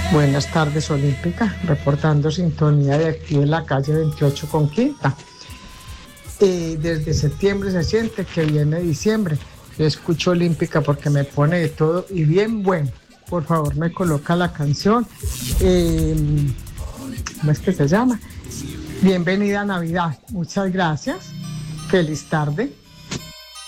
Buenas tardes, Olímpica, reportando sintonía de aquí en la calle 28 con Quinta. Desde septiembre se siente que viene diciembre. Yo escucho Olímpica porque me pone de todo y bien bueno. Por favor, me coloca la canción. ¿Cómo es que se llama? Bienvenida a Navidad. Muchas gracias. Feliz tarde.